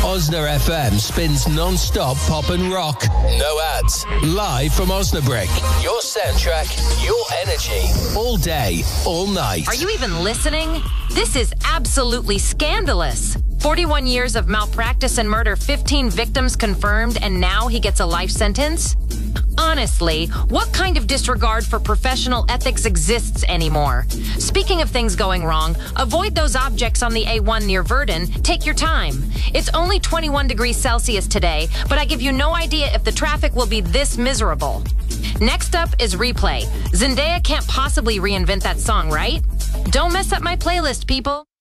Osna FM spins non-stop pop and rock. No ads. Live from Osnabrück. Your soundtrack, your energy. All day, all night. Are you even listening? This is absolutely scandalous. 41 years of malpractice and murder, 15 victims confirmed, and now he gets a life sentence? Honestly, what kind of disregard for professional ethics exists anymore? Speaking of things going wrong, avoid those objects on the A1 near Verdun. Take your time. It's only 21 degrees Celsius today, but I give you no idea if the traffic will be this miserable. Next up is Replay. Zendaya can't possibly reinvent that song, right? Don't mess up my playlist, people.